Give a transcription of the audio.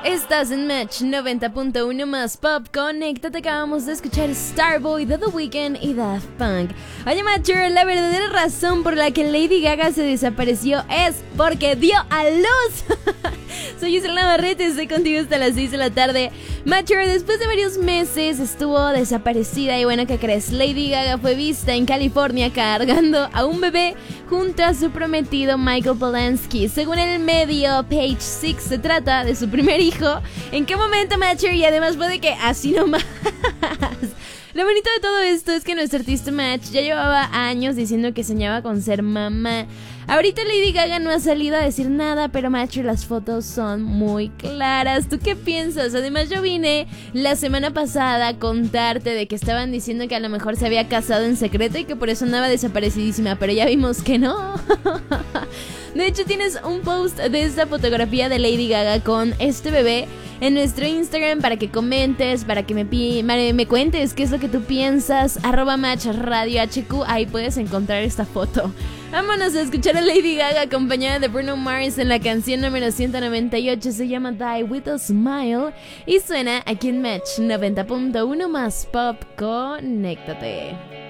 Estás en Match 90.1 más Pop. Conéctate, acabamos de escuchar Starboy de The Weeknd y Daft Punk. Oye, Matcher, la verdadera razón por la que Lady Gaga se desapareció es porque dio a luz. Soy Isla Navarrete, estoy contigo hasta las 6 de la tarde. Matcher, después de varios meses estuvo desaparecida y bueno, ¿qué crees? Lady Gaga fue vista en California cargando a un bebé junto a su prometido Michael Polanski. Según el medio Page Six, se trata de su primer hijo. ¿En qué momento, Matcher? Y además puede que así nomás. Lo bonito de todo esto es que nuestro artista Match ya llevaba años diciendo que soñaba con ser mamá. Ahorita Lady Gaga no ha salido a decir nada, pero Match, las fotos son muy claras. ¿Tú qué piensas? Además, yo vine la semana pasada a contarte de que estaban diciendo que a lo mejor se había casado en secreto y que por eso andaba desaparecidísima, pero ya vimos que no. De hecho, tienes un post de esta fotografía de Lady Gaga con este bebé en nuestro Instagram para que comentes, para que me cuentes qué es lo que tú piensas. @MatchRadioHQ, ahí puedes encontrar esta foto. Vámonos a escuchar a Lady Gaga acompañada de Bruno Mars en la canción número 198. Se llama Die With A Smile y suena aquí en Match 90.1 más Pop. Conéctate.